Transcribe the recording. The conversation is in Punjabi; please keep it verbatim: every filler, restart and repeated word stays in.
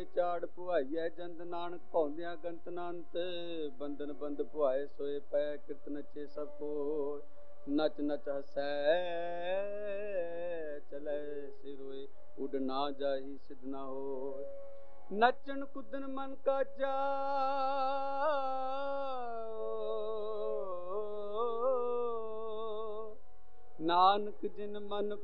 ਚਾੜ ਪੁਆਈਐ ਜੰਦ ਨਾਨਕ ਭੌਂਦਿਆਂ ਗੰਤ ਨੰਤ ਬੰਧਨ ਬੰਦ ਪੁਆਏ ਸੋਏ ਪੈ ਕਿਰਤ ਨੱਚੇ ਸਭ ਕੋਇ ਨਚ ਨਚ ਹਸੈ ਚਲੈ ਸਿਰੋਏ ਉਡ ਨਾ ਜਾਹੀ ਸਿਧ ਨਾ ਹੋਇ ਨੱਚਣ ਕੁੱਦਨ ਮਨ ਕਾ ਚਾਉ ਨਾਨਕ ਜਿਨ ਮਨ